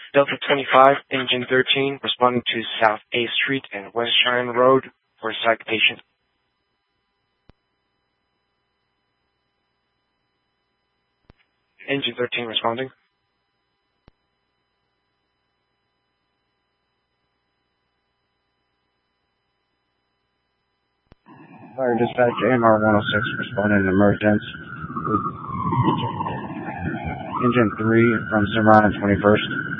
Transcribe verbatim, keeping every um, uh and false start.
Delta twenty-five, Engine thirteen, responding to South A Street and West Cheyenne Road for a psych patient. Engine thirteen responding. Fire dispatch, A M R one oh six, responding to emergence with Engine three from Cimarron and twenty-first.